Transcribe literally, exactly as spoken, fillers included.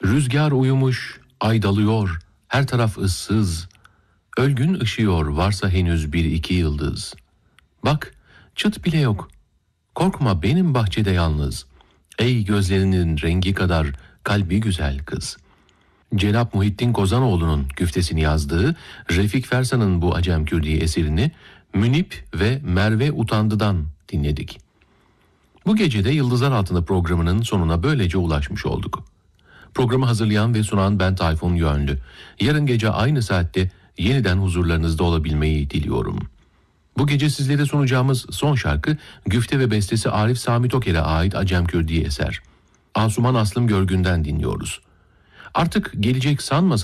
Rüzgar uyumuş, ay dalıyor, her taraf ıssız. Ölgün ışıyor, varsa henüz bir iki yıldız. Bak, çıt bile yok. Korkma, benim bahçede yalnız. Ey gözlerinin rengi kadar kalbi güzel kız. Cenap Muhittin Kozanoğlu'nun güftesini yazdığı Refik Fersan'ın bu Acem Kürdi eserini Münip ve Merve Utandı'dan dinledik. Bu gece de Yıldızlar Altında programının sonuna böylece ulaşmış olduk. Programı hazırlayan ve sunan ben Tayfun Yönlü. Yarın gece aynı saatte yeniden huzurlarınızda olabilmeyi diliyorum. Bu gece sizlere sunacağımız son şarkı güfte ve bestesi Arif Sami Toker'e ait Acem Kürdi eser. Asuman Aslım Görgün'den dinliyoruz. Artık gelecek sanma